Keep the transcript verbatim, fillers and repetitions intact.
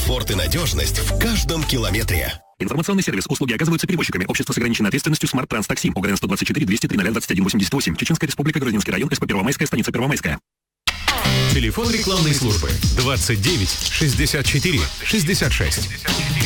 комфорт и надежность в каждом километре. Информационный сервис. Услуги оказываются перевозчиками. Общество с ограниченной ответственностью «Смарт Транс Такси». ОГРН сто двадцать четыре двести три ноль двадцать один восемьдесят восемь. Чеченская республика, Грузинский район, СП Первомайская, станица Первомайская. Телефон рекламной службы двадцать девять шестьдесят четыре шестьдесят шесть.